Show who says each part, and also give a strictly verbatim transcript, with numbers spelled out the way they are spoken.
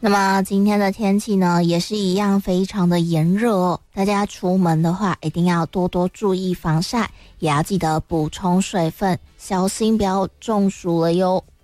Speaker 1: 那么今天的天气呢，也是一样非常的炎热哦。大家出门的话，一定要多多注意防晒，也要记得补充水分，小心不要中暑了哟。